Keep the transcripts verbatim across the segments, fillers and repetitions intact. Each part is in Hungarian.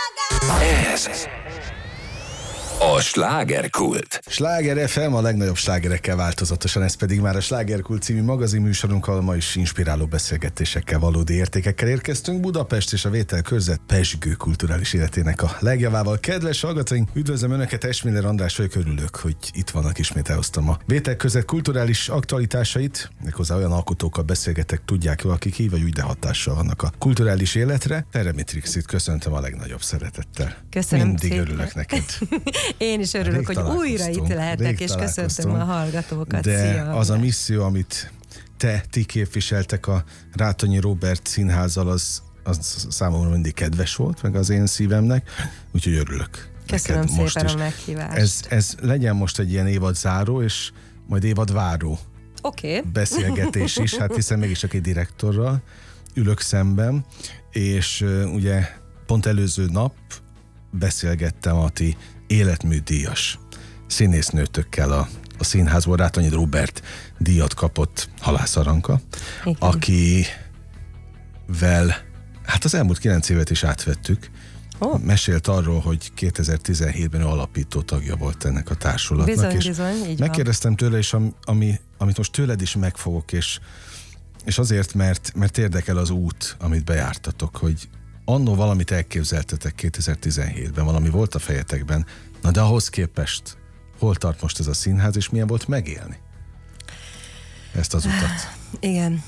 Ez a Slágerkult. Sláger ef em, a legnagyobb slágerekkel változatosan, ez pedig már a Slágerkult című magazinműsorunkkal, ma is inspiráló beszélgetésekkel, valódi értékekkel érkeztünk Budapest és a Vételkörzet pezsgő kulturális életének a legjavával. Kedves hallgatóink, üdvözlöm Önöket, Esmiller András vagyok, örülök, hogy itt vannak, ismét elhoztam a Vételkörzet kulturális aktualitásait, méghozzá olyan alkotókkal beszélgetek, tudják jól, akik így vagy úgy, de hatással vannak a kulturális életre. Teremitrixit köszöntöm a legnagyobb szeretettel. Köszönöm Mindig szépen. Örülök neked. Én is örülök, Rég hogy újra itt lehetek, és köszöntöm a hallgatókat. De Szia, az a misszió, amit te, ti képviseltek a Rátonyi Róbert Színházzal, az, az számomra mindig kedves volt, meg az én szívemnek, úgyhogy örülök. Köszönöm neked most szépen is. a meghívást. Ez, ez legyen most egy ilyen évadzáró, és majd évadváró Oké. Okay. beszélgetés is, hát hiszen mégis csak egy direktorral ülök szemben, és uh, ugye pont előző nap beszélgettem a ti életműdíjas színésznőtökkel a, a színházból. Rátonyi Róbert díjat kapott Halász Aranka, Igen. akivel hát az elmúlt kilenc évet is átvettük. Oh. Mesélt arról, hogy kétezer-tizenhétben ő alapító tagja volt ennek a társulatnak. Bizony, és bizony, így megkérdeztem tőle, és ami, ami, amit most tőled is megfogok, és, és azért, mert, mert érdekel az út, amit bejártatok, hogy annó valamit elképzeltetek kétezer-tizenhétben, valami volt a fejetekben, na de ahhoz képest hol tart most ez a színház, és milyen volt megélni ezt az utat? Igen.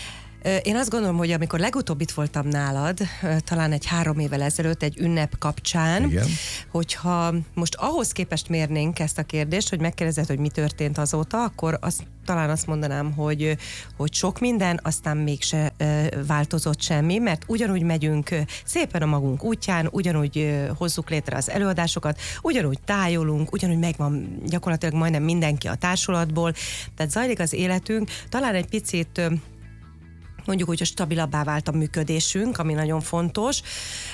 Én azt gondolom, hogy amikor legutóbb itt voltam nálad, talán egy három évvel ezelőtt, egy ünnep kapcsán, Igen. hogyha most ahhoz képest mérnénk ezt a kérdést, hogy megkérdezed, hogy mi történt azóta, akkor azt, talán azt mondanám, hogy, hogy sok minden, aztán mégse változott semmi, mert ugyanúgy megyünk szépen a magunk útján, ugyanúgy hozzuk létre az előadásokat, ugyanúgy tájolunk, ugyanúgy megvan gyakorlatilag majdnem mindenki a társulatból, tehát zajlik az életünk, talán egy picit mondjuk úgy, hogy stabilabbá vált a működésünk, ami nagyon fontos,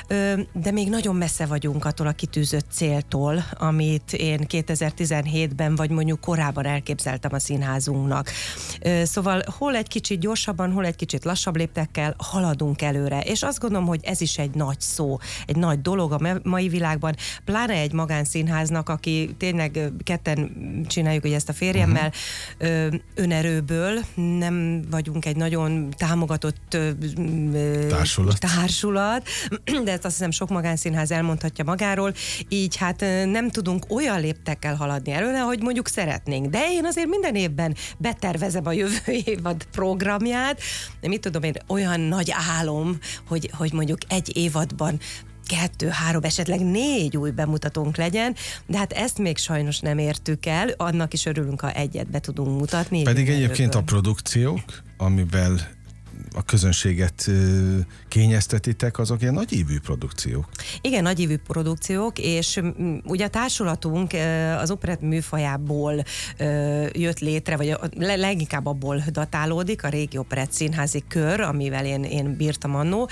de még nagyon messze vagyunk attól a kitűzött céltól, amit én kétezer-tizenhétben, vagy mondjuk korábban elképzeltem a színházunknak. Szóval hol egy kicsit gyorsabban, hol egy kicsit lassabb léptekkel haladunk előre, és azt gondolom, hogy ez is egy nagy szó, egy nagy dolog a mai világban, pláne egy magánszínháznak, aki tényleg ketten csináljuk ugye ezt a férjemmel, uh-huh. önerőből, nem vagyunk egy nagyon támogatott társulat. társulat, de ezt azt hiszem sok magánszínház elmondhatja magáról, így hát nem tudunk olyan léptekkel haladni előre, hogy mondjuk szeretnénk. De én azért minden évben betervezem a jövő évad programját, de mit tudom én, olyan nagy álom, hogy, hogy mondjuk egy évadban kettő, három, esetleg négy új bemutatónk legyen, de hát ezt még sajnos nem értük el, annak is örülünk, ha egyet be tudunk mutatni. Pedig egyébként a produkciók, amivel a közönséget kényeztetitek, azok ilyen nagyívű produkciók. Igen, nagyívű produkciók, és ugye a társulatunk az operett műfajából jött létre, vagy leginkább abból datálódik, a régi operett színházi kör, amivel én, én bírtam annó,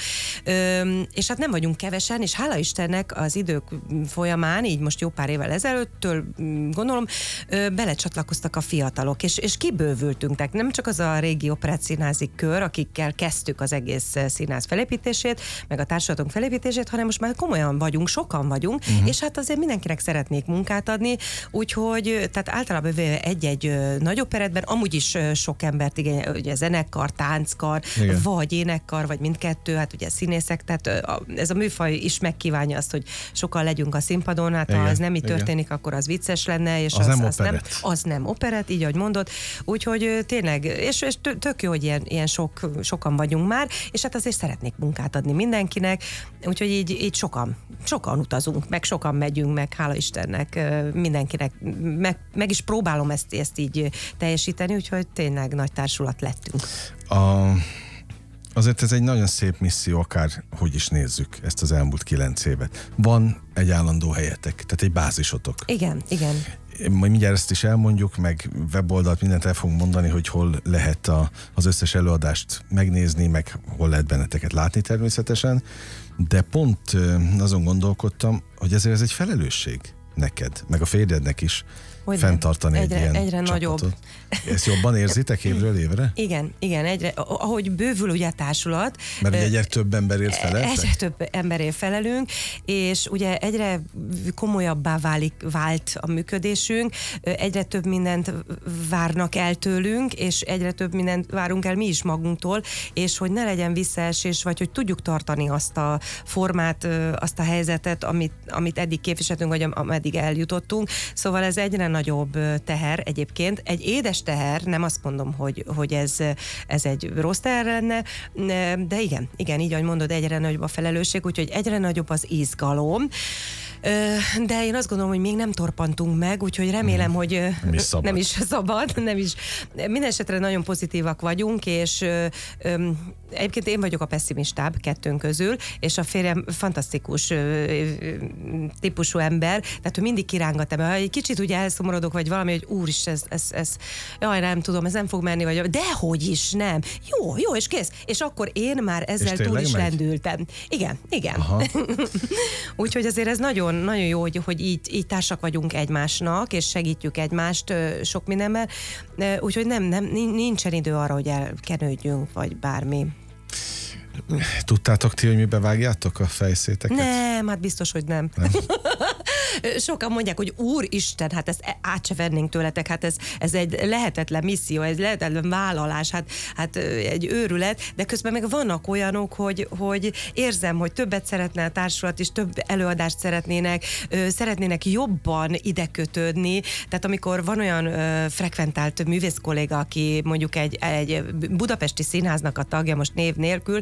és hát nem vagyunk kevesen, és hála Istennek az idők folyamán, így most jó pár évvel ezelőttől gondolom, belecsatlakoztak a fiatalok, és, és kibővültünk, tehát nem csak az a régi operett színházi kör, akikkel kezdtük az egész színház felépítését, meg a társulatunk felépítését, hanem most már komolyan vagyunk, sokan vagyunk, uh-huh. és hát azért mindenkinek szeretnék munkát adni, úgyhogy tehát általában egy-egy nagy operettben amúgy is sok embert igény, ugye zenekar, tánckar, igen. vagy énekkar, vagy mindkettő, hát ugye színészek, tehát ez a műfaj is megkívánja azt, hogy sokan legyünk a színpadon, hát igen, ha ez nem így történik, igen. akkor az vicces lenne, és az, az, nem, az, nem, az nem operett, így ahogy mondod, úgyhogy tényleg, és, és tök jó, hogy ilyen, ilyen sok, sokan vagyunk már, és hát azért szeretnék munkát adni mindenkinek, úgyhogy így, így sokan, sokan utazunk, meg sokan megyünk, meg hála Istennek mindenkinek, meg, meg is próbálom ezt, ezt így teljesíteni, úgyhogy tényleg nagy társulat lettünk. A, azért ez egy nagyon szép misszió, akár hogy is nézzük ezt az elmúlt kilenc évet. Van egy állandó helyetek, tehát egy bázisotok. Igen, igen. Majd mindjárt ezt is elmondjuk, meg weboldalt, mindent el fogunk mondani, hogy hol lehet a, az összes előadást megnézni, meg hol lehet benneteket látni természetesen, de pont azon gondolkodtam, hogy ezért ez egy felelősség neked, meg a férjednek is, Hogy fenntartani egyre, egy ilyen egyre csapatot. nagyobb. Ezt jobban érzitek évről évre? Igen, igen, egyre, ahogy bővül ugye a társulat. Mert ugye egyre több emberért feleltek? Egyre több emberért felelünk, és ugye egyre komolyabbá válik, vált a működésünk, egyre több mindent várnak el tőlünk, és egyre több mindent várunk el mi is magunktól, és hogy ne legyen visszaesés, vagy hogy tudjuk tartani azt a formát, azt a helyzetet, amit, amit eddig képviseltünk, vagy ameddig eljutottunk. Szóval ez egyre nagyobb teher egyébként. Egy édes teher, nem azt mondom, hogy, hogy ez, ez egy rossz teher lenne, de igen, igen, így, ahogy mondod, egyre nagyobb a felelősség, úgyhogy egyre nagyobb az izgalom. De én azt gondolom, hogy még nem torpantunk meg, úgyhogy remélem, hogy nem is szabad. Nem is szabad, nem is. Minden esetre nagyon pozitívak vagyunk, és egyébként én vagyok a pessimistább kettőnk közül, és a férjem fantasztikus típusú ember, tehát ő mindig kirángat ebbe. Ha egy kicsit ugye elszomorodok, vagy valami, hogy úristen, ez, ez, ez, jaj, nem tudom, ez nem fog menni, vagy dehogy is, nem. Jó, jó, és kész. És akkor én már ezzel túl is megy? lendültem. Igen, igen. Úgyhogy azért ez nagyon, nagyon jó, hogy, hogy így, így társak vagyunk egymásnak, és segítjük egymást sok mindenben. Úgyhogy nem, nem, nincsen idő arra, hogy elkenődjünk, vagy bármi. Tudtátok ti, hogy mi bevágjátok a fejszéteket? Nem, hát biztos, hogy nem. nem. Sokan mondják, hogy úristen, hát ezt át se vennénk tőletek, hát ez, ez egy lehetetlen misszió, ez lehetetlen vállalás, hát, hát egy őrület, de közben meg vannak olyanok, hogy, hogy érzem, hogy többet szeretne a társulat, és több előadást szeretnének, szeretnének jobban ide kötődni, tehát amikor van olyan frekventált művész kolléga, aki mondjuk egy, egy budapesti színháznak a tagja, most név nélkül,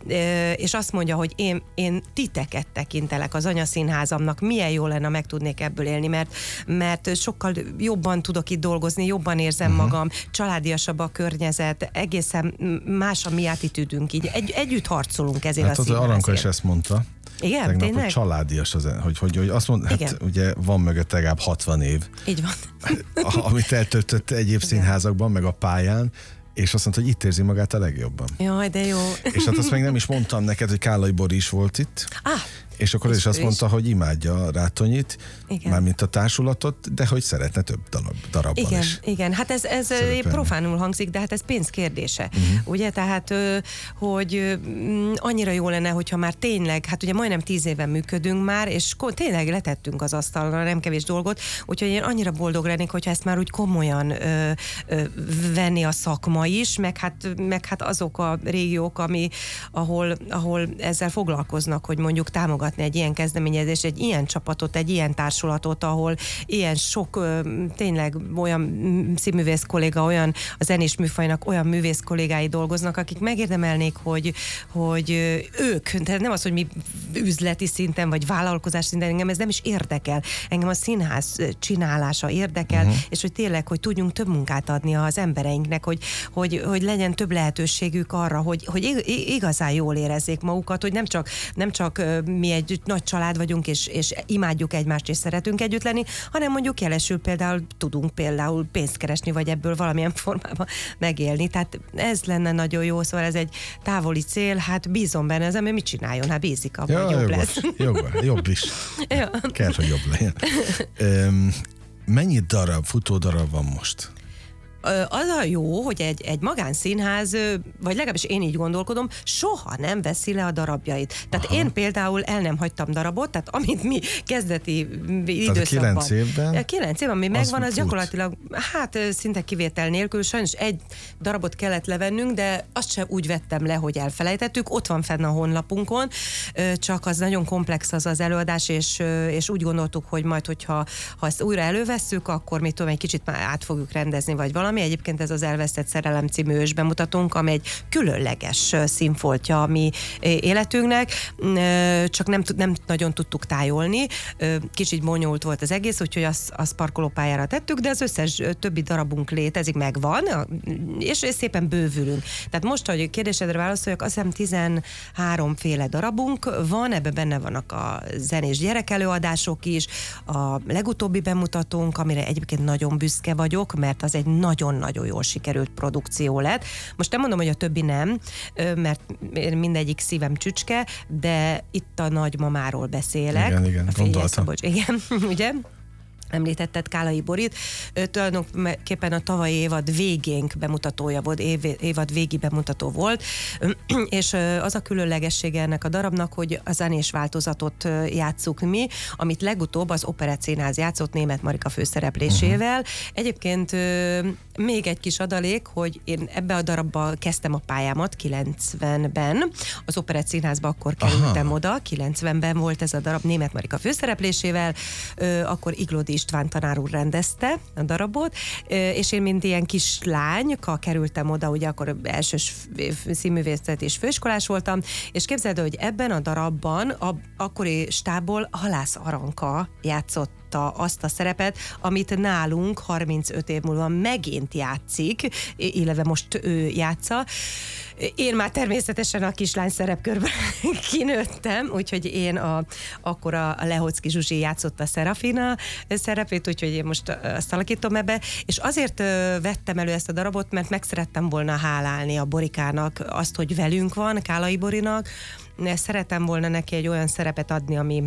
és azt mondja, hogy én, én titeket tekintelek az anyaszínházamnak, milyen jó lenne, meg tudnék ebből élni, mert, mert sokkal jobban tudok itt dolgozni, jobban érzem uh-huh. magam, családiasabb a környezet, egészen más a mi attitűdünk, így egy, együtt harcolunk ezért hát a színházért. Hát az Aranka is ezt mondta. Igen, tegnap, tényleg? hogy családias az, hogy, hogy, hogy azt mondta, hát ugye van mögött legalább hatvan év. Így van. Amit eltöltött egyéb igen. színházakban, meg a pályán, és azt mondta, hogy itt érzi magát a legjobban. Jaj, de jó. És hát azt még nem is mondtam neked, hogy Kállai Bori is volt itt. Ah, és akkor és is azt mondta, hogy imádja Rátonyit, igen. mármint a társulatot, de hogy szeretne több darab, darabban igen, is. Igen, hát ez, ez profánul hangzik, de hát ez pénz kérdése. Uh-huh. Ugye, tehát, hogy annyira jó lenne, hogyha már tényleg, hát ugye majdnem tíz éven működünk már, és tényleg letettünk az asztalra nem kevés dolgot, úgyhogy én annyira boldog lennék, hogyha ezt már úgy komolyan ö, ö, venni a szakma is, meg hát, meg hát azok a régiók, ami, ahol, ahol ezzel foglalkoznak, hogy mondjuk támogatni egy ilyen kezdeményezést, egy ilyen csapatot, egy ilyen társulatot, ahol ilyen sok tényleg olyan színművész kolléga, olyan a zenés műfajnak olyan művész kollégái dolgoznak, akik megérdemelnék, hogy, hogy ők, tehát nem az, hogy mi üzleti szinten, vagy vállalkozás szinten, engem ez nem is érdekel. Engem a színház csinálása érdekel, uh-huh. és hogy tényleg, hogy tudjunk több munkát adni az embereinknek, hogy, hogy, hogy legyen több lehetőségük arra, hogy, hogy igazán jól érezzék magukat, hogy nem csak, nem csak mi egy nagy család vagyunk, és, és imádjuk egymást, és szeretünk együtt lenni, hanem mondjuk jelesül például tudunk például pénzt keresni, vagy ebből valamilyen formában megélni. Tehát ez lenne nagyon jó, szóval ez egy távoli cél, hát bízom benne, az ember mit csináljon? Hát bízik abban, ja, hogy jobb lesz. Jobb, jobb is. Ja. Kell, hogy jobb legyen. Um, mennyi darab, futódarab van most? Az a jó, hogy egy, egy magánszínház, vagy legalábbis én így gondolkodom, soha nem veszi le a darabjait. Tehát aha. én például el nem hagytam darabot, tehát amit mi kezdeti időszakban. Tehát kilenc évben? Kilenc évben, ami megvan, az fut. Gyakorlatilag, hát szinte kivétel nélkül, sajnos egy darabot kellett levennünk, de azt sem úgy vettem le, hogy elfelejtettük. Ott van fenn a honlapunkon, csak az nagyon komplex az az előadás, és, és úgy gondoltuk, hogy majd, hogyha ha ezt újra elővesszük, akkor mit tudom, egy kicsit már át fogjuk rendezni, vagy valami. Egyébként ez az Elvesztett szerelem című ősbemutatónk, ami egy különleges színfoltja a mi életünknek, csak nem, nem nagyon tudtuk tájolni, kicsit bonyolult volt az egész, úgyhogy azt, azt parkolópályára tettük, de az összes többi darabunk létezik, megvan, és szépen bővülünk. Tehát most, hogy kérdésedre válaszoljak, azt hiszem tizenhárom féle darabunk van, ebben benne vannak a zenés gyerekelőadások is, a legutóbbi bemutatónk, amire egyébként nagyon büszke vagyok, mert az egy nagyon-nagyon jól sikerült produkció lett. Most nem mondom, hogy a többi nem, mert mindegyik szívem csücske, de itt a nagymamáról beszélek. Igen, igen, a gondoltam. Szabolcs, igen, ugye? említetted Kálai Borit, ő tulajdonképpen a tavalyi évad végénk bemutatója volt, év, évad végi bemutató volt, és az a különlegessége ennek a darabnak, hogy a zenés változatot játsszuk mi, amit legutóbb az Operett Színház játszott Németh Marika főszereplésével. Uh-huh. Egyébként még egy kis adalék, hogy én ebbe a darabba kezdtem a pályámat kilencvenben, az Operett Színházba akkor kerültem Aha. oda, kilencvenben volt ez a darab Németh Marika főszereplésével, akkor Iglódi István tanár úr rendezte a darabot, és én mint ilyen kislány kerültem oda, ugye akkor elsős színművészet és főiskolás voltam, és képzeld, hogy ebben a darabban a akkori stábból Halász Aranka játszott azt a szerepet, amit nálunk harmincöt év múlva megint játszik, illetve most ő játsza. Én már természetesen a kislány szerepkörben kinőttem, úgyhogy én a, akkor a Lehocki Zsuzsi játszott a Szerafina szerepét, úgyhogy én most azt alakítom ebbe, és azért vettem elő ezt a darabot, mert meg szerettem volna hálálni a Borikának azt, hogy velünk van, Kálai Borinak, szerettem volna neki egy olyan szerepet adni, ami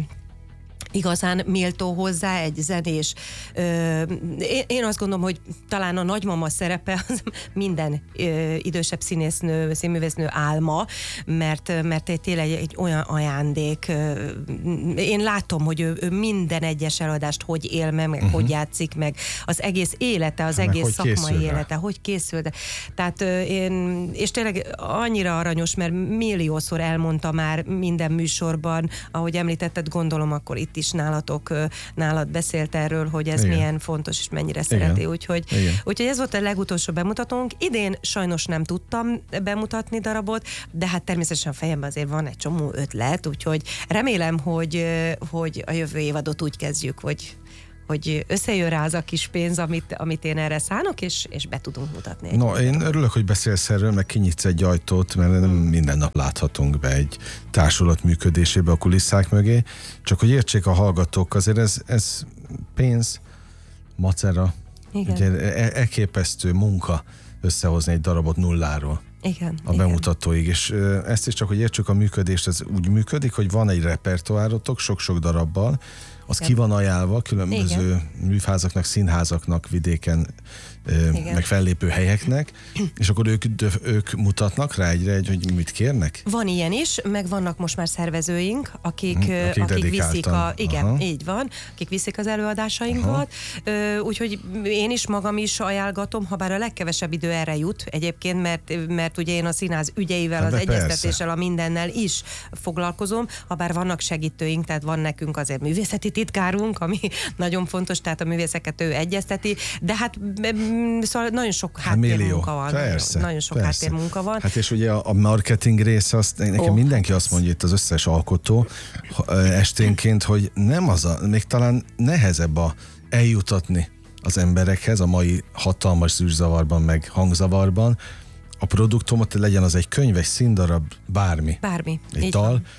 igazán méltó hozzá, egy zenés. Ö, én, én azt gondolom, hogy talán a nagymama szerepe az minden ö, idősebb színésznő, színművésznő álma, mert, mert egy tényleg egy olyan ajándék. Ö, én látom, hogy ő, ő minden egyes eladást hogy él meg, meg uh-huh. hogy játszik meg, az egész élete, az hát egész szakmai élete, rá. Hogy készül. De, tehát ö, én, és tényleg annyira aranyos, mert milliószor elmondta már minden műsorban, ahogy említetted, gondolom, akkor itt is nálatok, nálad beszélt erről, hogy ez Igen. milyen fontos, és mennyire Igen. szereti. Úgyhogy, úgyhogy ez volt a legutolsó bemutatónk. Idén sajnos nem tudtam bemutatni darabot, de hát természetesen a fejemben azért van egy csomó ötlet, úgyhogy remélem, hogy, hogy a jövő évadot úgy kezdjük, hogy hogy összejön rá az a kis pénz, amit, amit én erre szánok, és, és be tudunk mutatni. No, én darabot. Örülök, hogy beszélsz erről, meg kinyitsz egy ajtót, mert nem minden nap láthatunk be egy társulat működésébe a kulisszák mögé. Csak hogy értsék a hallgatók, azért ez, ez pénz, macera, ugye elképesztő munka összehozni egy darabot nulláról. Igen, a bemutatóig, igen. És ezt is csak, hogy értsük a működést, ez úgy működik, hogy van egy repertoárotok sok-sok darabbal, az igen. ki van ajánlva különböző igen. műfázaknak, színházaknak, vidéken, igen. meg fellépő helyeknek, és akkor ők, ők mutatnak rá egyre, egy, hogy mit kérnek? Van ilyen is, meg vannak most már szervezőink, akik, hmm, akik, akik viszik a, igen, Aha. így van, akik viszik az előadásainkat, úgyhogy én is magam is ajánlgatom, ha bár a legkevesebb idő erre jut egyébként, mert, mert ugye én a színház ügyeivel, hát az egyeztetéssel, a mindennel is foglalkozom, ha bár vannak segítőink, tehát van nekünk azért művészeti titkárunk, ami nagyon fontos, tehát a művészeket ő egyezteti, de hát szóval nagyon sok háttérmunka van. Persze, nagyon, nagyon sok persze. háttérmunka van. Hát és ugye a marketing része, azt nekem oh, mindenki azt mondja, itt az összes alkotó esténként, hogy nem az a, még talán nehezebb a eljutatni az emberekhez a mai hatalmas zűrzavarban, meg hangzavarban. A produktumot legyen az egy könyv, egy színdarab, bármi. Bármi. Egy dal. Van.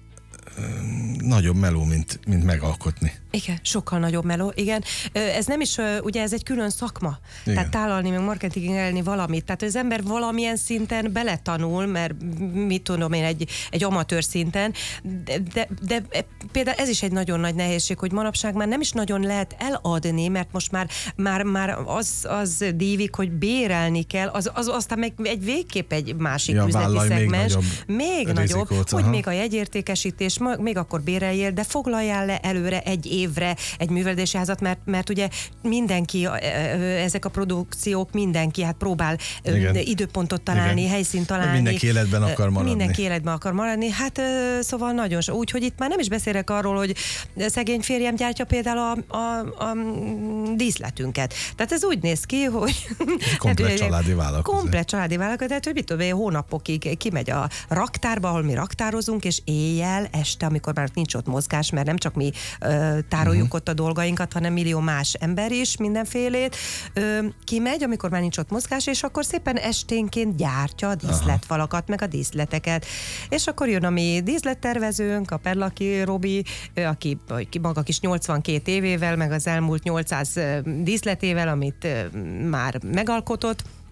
Nagyobb meló, mint, mint megalkotni. Igen, sokkal nagyobb meló, igen. Ez nem is, ugye ez egy külön szakma. Igen. Tehát tálalni, meg marketingelni valamit. Tehát az ember valamilyen szinten beletanul, mert mit tudom én, egy, egy amatőr szinten, de, de, de például ez is egy nagyon nagy nehézség, hogy manapság már nem is nagyon lehet eladni, mert most már, már, már az, az dívik, hogy bérelni kell, az, az aztán meg egy végképp egy másik ja, üzleti szegmens. Még nagyobb, még nagyobb hogy aha. még a jegyértékesítés, még akkor béreljél, de foglaljál le előre egy évre egy művelési házat, mert, mert ugye mindenki, ezek a produkciók, mindenki hát próbál Igen. időpontot találni, Igen. helyszínt találni. Mindenki életben akar maradni. Mindenki életben akar maradni. Hát szóval nagyon so. Úgyhogy itt már nem is beszélek arról, hogy szegény férjem gyártja például a, a, a díszletünket. Tehát ez úgy néz ki, hogy... Komplet hát, családi vállalkozás. Komplet családi vállalkozás, tehát hogy mit tudom, hónapokig kimegy a raktárba, ahol mi raktározunk, és éjjel, este, amikor már nincs ott mozgás, mert nem csak mi ö, tároljuk uh-huh. ott a dolgainkat, hanem millió más ember is, mindenfélét, ö, kimegy, amikor már nincs ott mozgás, és akkor szépen esténként gyártja a díszletvalakat, meg a díszleteket. És akkor jön a mi díszlettervezőnk, a Perlaki Robi, aki, aki maga kis nyolcvankét évével, meg az elmúlt nyolcszáz díszletével, amit ö, már megalkotott,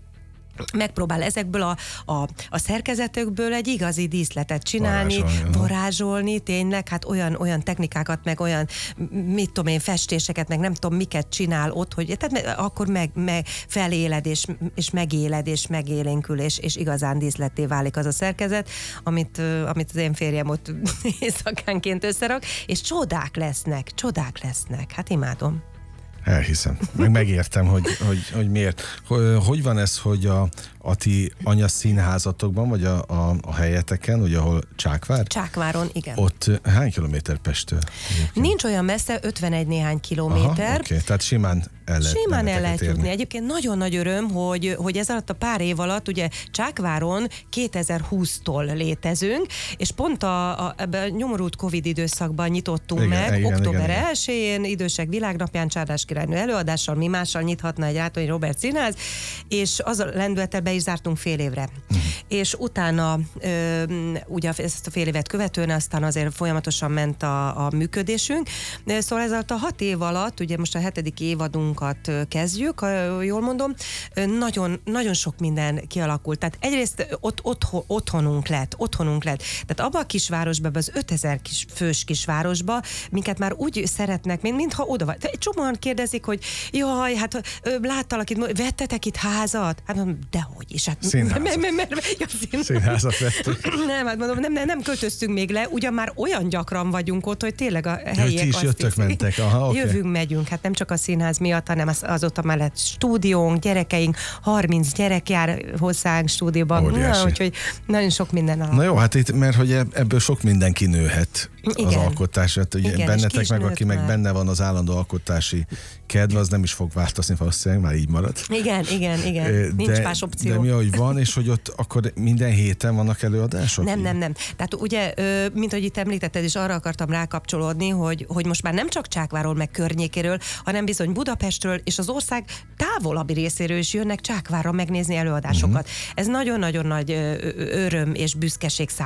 megpróbál ezekből a, a, a szerkezetekből egy igazi díszletet csinálni, varázsolni, varázsolni tényleg, hát olyan, olyan technikákat, meg olyan, mit tudom én, festéseket, meg nem tudom miket csinál ott, hogy tehát akkor meg, meg feléled, és, és megéled, és megélénkül, és, és igazán díszletté válik az a szerkezet, amit, amit az én férjem ott éjszakánként összerak, és csodák lesznek, csodák lesznek, hát imádom. Elhiszem. Meg megértem, hogy, hogy, hogy miért. Hogy van ez, hogy a, a ti anyaszínházatokban, vagy a, a, a helyeteken, ugye ahol Csákvár? Csákváron, igen. Ott hány kilométer Pesttől? Egyébként? Nincs olyan messze, ötvenegy néhány kilométer. Aha, okay. Tehát simán el lehet, Simán el lehet jutni. Egyébként nagyon nagy öröm, hogy, hogy ez alatt a pár év alatt, ugye Csákváron kétezer-húsztól létezünk, és pont a, a, ebben a nyomorult Covid időszakban nyitottunk igen, meg, igen, október elsején, idősek világnapján, Csárdás királynő előadással, mi mással nyithatna egy Rátonyi Róbert színház, és az a lendülettel be is zártunk fél évre. Uh-huh. És utána, ö, ugye ezt a fél évet követően, aztán azért folyamatosan ment a, a működésünk. Szóval ez alatt a hat év alatt, ugye most a hetedik évadunkat kezdjük, jól mondom, nagyon, nagyon sok minden kialakult. Tehát egyrészt ott, ott, otthonunk lett, otthonunk lett. Tehát abba a kisvárosba, az ötezer kis, fős kisvárosba, minket már úgy szeretnek, mint, mintha oda vagy. Egy csomóan kérdezik, hogy jaj, hát láttalak itt, vettetek itt házat? Hát mondom, dehogy is. Hát, Színházat. Mert, mert, mert, ja, szín... Színházat vettük. Nem, hát mondom, nem, nem, nem költöztünk még le, ugyan már olyan gyakran vagyunk ott, hogy tényleg a helyiek ti is azt jöttök, hiszik. mentek. Aha, okay. Jövünk, megyünk, hát nem csak a színház miatt, hanem az, azóta mellett stúdiónk, gyerekeink, harminc gyerek jár hozzánk stúdióban, na, úgyhogy nagyon sok minden a... Na jó, hát itt, mert hogy ebből sok mindenki nőhet igen. az alkotás, hát ugye igen, bennetek meg, aki már. meg benne van az állandó alkotási kedve, az nem is fog változni, valószínűleg már így marad. Igen, igen, igen, de, nincs más opció. De mi, ahogy van, és hogy ott akkor minden héten vannak előadások? Nem, nem, nem. Tehát ugye, mint ahogy itt említetted, és arra akartam rákapcsolódni, hogy, hogy most már nem csak Csákváról, meg környékéről, hanem bizony Budapestről és az ország távolabbi részéről is jönnek Csákvárra megnézni előadásokat. Uh-huh. Ez nagyon-nagyon nagy öröm és büszkeség